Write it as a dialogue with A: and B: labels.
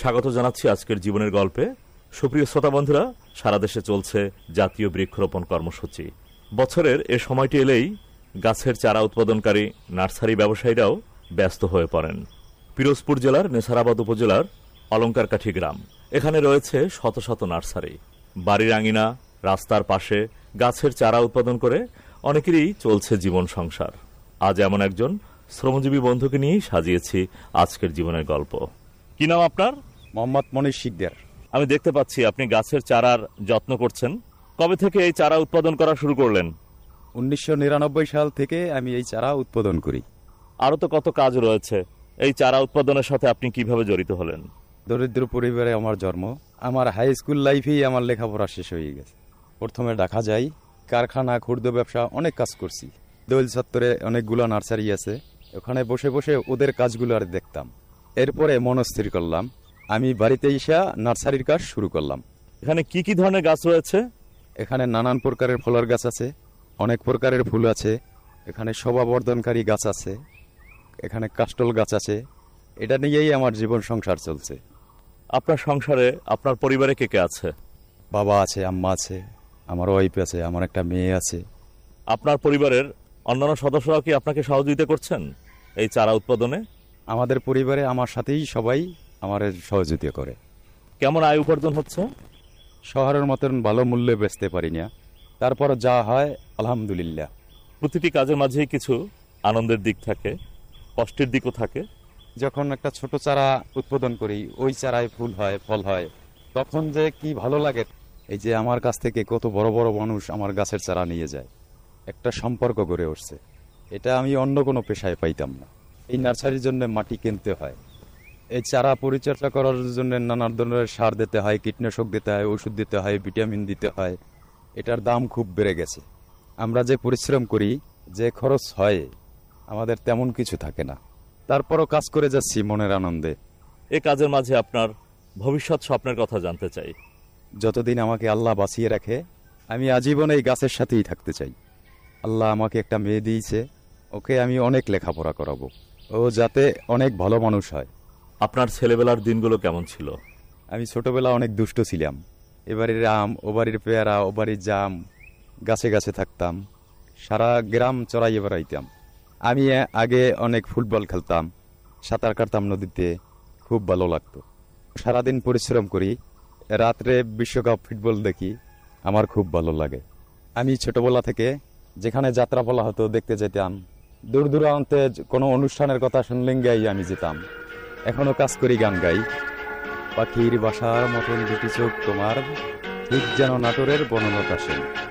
A: স্বাগত জানাচ্ছি আজকের জীবনের গল্পে। সুপ্রিয় শ্রোতা বন্ধুরা, সারা দেশে চলছে জাতীয় বৃক্ষরোপণ কর্মসূচি। বছরের এ সময়টি এলেই গাছের চারা উৎপাদনকারী নার্সারি ব্যবসায়ীরাও ব্যস্ত হয়ে পড়েন। পিরোজপুর জেলার নেসারাবাদ উপজেলার অলঙ্কারকাঠি গ্রাম, এখানে রয়েছে শত শত নার্সারি। বাড়ির আঙিনা, রাস্তার পাশে গাছের চারা উৎপাদন করে অনেকেরই চলছে জীবন সংসার। আজ এমন একজন শ্রমজীবী বন্ধুকে নিয়েই সাজিয়েছি আজকের জীবনের গল্প। কি নাম আপনার?
B: মোহাম্মদ মনির শিকদার।
A: আমি দেখতে পাচ্ছি আপনি গাছের চারার যত্ন করছেন। কবে থেকে এই চারা উৎপাদন করা শুরু করলেন?
B: 1999 সাল থেকে আমি এই চারা উৎপাদন করি।
A: আরো তো কত কাজ রয়েছে। এই চারা উৎপাদনের সাথে আপনি কিভাবে জড়িত হলেন?
B: দরিদ্র পরিবারে আমার জন্ম। আমার হাই স্কুল লাইফেই আমার লেখাপড়া শেষ হয়ে গেছে। প্রথমে দেখা যায় কারখানা, ক্ষুদ্র ব্যবসা, অনেক কাজ করছি। দোয়েল চত্বরে অনেকগুলো নার্সারি আছে, ওখানে বসে বসে ওদের কাজগুলো আর দেখতাম। এরপরে মনস্থির করলাম আমি বাড়িতে এসে নার্সারির কাজ শুরু করলাম।
A: এখানে কি কি ধরনের গাছ রয়েছে?
B: এখানে নানান প্রকারের ফলের গাছ আছে, অনেক প্রকারের ফুল আছে, এখানে শোভাবর্ধনকারী গাছ আছে, এখানে কাস্টল গাছ আছে। এটা নিয়েই আমার জীবন সংসার চলছে।
A: আপনার সংসারে, আপনার পরিবারে কে কে আছে?
B: বাবা আছে, আম্মা আছে, আমার ওয়াইফ আছে, আমার একটা মেয়ে আছে।
A: আপনার পরিবারের অন্যান্য সদস্যরাও কি আপনাকে সহযোগিতা করছেন এই চারা উৎপাদনে?
B: আমাদের পরিবারে আমার সাথেই সবাই আমার সহযোগিতা করে।
A: কেমন আয় উপার্জন হচ্ছে?
B: শহরের মতন ভালো মূল্যে বেচতে পারি না, তারপর যা হয় আলহামদুলিল্লাহ।
A: প্রতিটি কাজের মাঝেই কিছু আনন্দের দিক থাকে, কষ্টের দিকও থাকে।
B: যখন একটা ছোট চারা উৎপাদন করি, ওই চারায় ফুল হয়, ফল হয়, তখন যে কি ভালো লাগে। এই যে আমার কাছ থেকে কত বড় বড় মানুষ আমার গাছের চারা নিয়ে যায়, একটা সম্পর্ক গড়ে উঠছে। এটা আমি অন্য কোনো পেশায় পাইতাম না। এই নার্সারির জন্য মাটি কিনতে হয়, এই চারা পরিচর্যা করার জন্য নানা ধরনের সার দিতে হয়, কীটনাশক দিতে হয়, ওষুধ দিতে হয়, ভিটামিন দিতে হয়। এটার দাম খুব বেড়ে গেছে। আমরা যে পরিশ্রম করি, যে খরচ হয়, আমাদের তেমন কিছু থাকে না। তারপরও কাজ করে যাচ্ছি মনের আনন্দে।
A: এ কাজের মাঝে আপনার ভবিষ্যৎ স্বপ্নের কথা জানতে চাই।
B: যতদিন আমাকে আল্লাহ বাঁচিয়ে রাখে, আমি আজীবন এই গাছের সাথেই থাকতে চাই। আল্লাহ আমাকে একটা মেয়ে দিয়েছে, ওকে আমি অনেক লেখাপড়া করাবো, ও যাতে অনেক ভালো মানুষ হয়।
A: আপনার ছেলেবেলার দিনগুলো কেমন ছিল?
B: আমি ছোটবেলা অনেক দুষ্ট ছিলাম। এবাড়ির আম, ও বাড়ির পেয়ারা, ও বাড়ির জাম, গাছে গাছে থাকতাম, সারা গ্রাম চড়াইয়ে বেড়াইতাম। আমি আগে অনেক ফুটবল খেলতাম, সাঁতার কাটতাম নদীতে, খুব ভালো লাগতো। সারাদিন পরিশ্রম করি, রাত্রে বিশ্বকাপ ফুটবল দেখি, আমার খুব ভালো লাগে। আমি ছোটবেলা থেকে যেখানে যাত্রাপালা হতো দেখতে যেতাম। দূর দূরান্তে কোনো অনুষ্ঠানের কথা শুনলেন গাই আমি যেতাম। এখনো কাজ করি, গান গাই। পাখির বাসার মতন দুটি চোখ তোমার, ঠিক যেন নাটোরের বনলতা সেন।